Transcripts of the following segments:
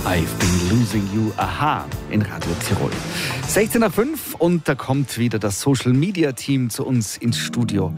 I've been losing you, aha, in Radio Tirol. 16 nach 5 und da kommt wieder das Social Media Team zu uns ins Studio.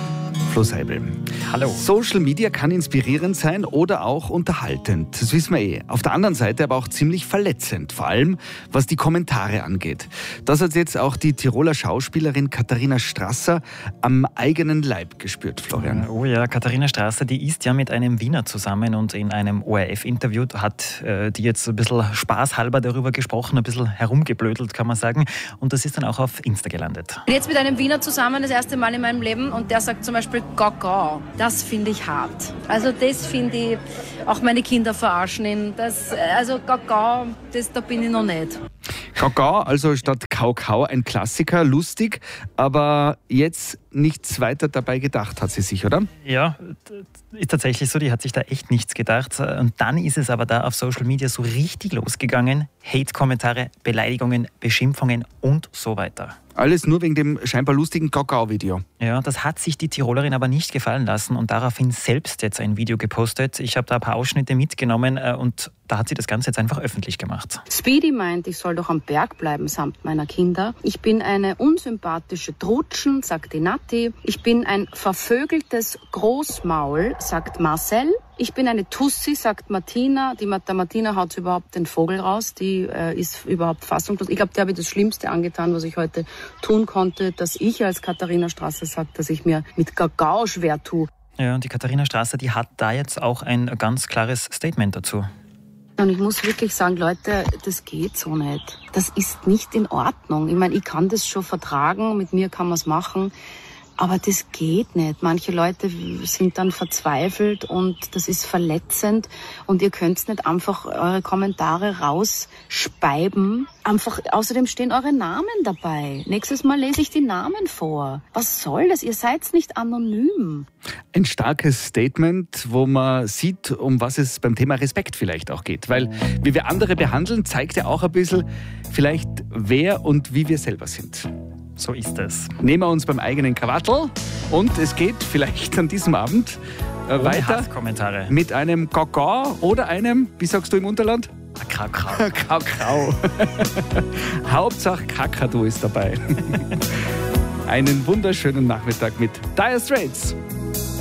Flo Seibel. Hallo. Social Media kann inspirierend sein oder auch unterhaltend. Das wissen wir eh. Auf der anderen Seite aber auch ziemlich verletzend. Vor allem, was die Kommentare angeht. Das hat jetzt auch die Tiroler Schauspielerin Katharina Strasser am eigenen Leib gespürt, Florian. Oh ja, Katharina Strasser, die ist ja mit einem Wiener zusammen und in einem ORF-Interview hat die jetzt ein bisschen spaßhalber darüber gesprochen, ein bisschen herumgeblödelt, kann man sagen. Und das ist dann auch auf Insta gelandet. Ich bin jetzt mit einem Wiener zusammen, das erste Mal in meinem Leben, und der sagt zum Beispiel Gaga. Das finde ich hart. Also das finde ich, auch meine Kinder verarschen ihn. Also Gaga, da bin ich noch nicht. Gaga, also statt Kau-Kau ein Klassiker, lustig, aber jetzt nichts weiter dabei gedacht, hat sie sich, oder? Ja, ist tatsächlich so, die hat sich da echt nichts gedacht. Und dann ist es aber da auf Social Media so richtig losgegangen. Hate-Kommentare, Beleidigungen, Beschimpfungen und so weiter. Alles nur wegen dem scheinbar lustigen Gaga-Video. Ja, das hat sich die Tirolerin aber nicht gefallen lassen und daraufhin selbst jetzt ein Video gepostet. Ich habe da ein paar Ausschnitte mitgenommen und da hat sie das Ganze jetzt einfach öffentlich gemacht. Speedy meint, ich soll doch am Berg bleiben samt meiner Kinder. Ich bin eine unsympathische Trutschen, sagt die Natti. Ich bin ein vervögeltes Großmaul, sagt Marcel. Ich bin eine Tussi, sagt Martina. Der Martina haut überhaupt den Vogel raus. Die ist überhaupt fassungslos. Ich glaube, der habe ich das Schlimmste angetan, was ich heute tun konnte, dass ich als Katharina Strasser sage, dass ich mir mit Kakao schwer tue. Ja, und die Katharina Strasser, die hat da jetzt auch ein ganz klares Statement dazu. Und ich muss wirklich sagen, Leute, das geht so nicht. Das ist nicht in Ordnung. Ich meine, ich kann das schon vertragen, mit mir kann man es machen. Aber das geht nicht. Manche Leute sind dann verzweifelt und das ist verletzend. Und ihr könnt nicht einfach eure Kommentare rausspeiben. Außerdem stehen eure Namen dabei. Nächstes Mal lese ich die Namen vor. Was soll das? Ihr seid nicht anonym. Ein starkes Statement, wo man sieht, um was es beim Thema Respekt vielleicht auch geht. Weil wie wir andere behandeln, zeigt ja auch ein bisschen vielleicht, wer und wie wir selber sind. So ist es. Nehmen wir uns beim eigenen Krawattel und es geht vielleicht an diesem Abend weiter Hasskommentare. Mit einem Gaga oder einem, wie sagst du im Unterland? Krau-Krau. Krau-Krau. Hauptsache Kakadu ist dabei. Einen wunderschönen Nachmittag mit Dire Straits.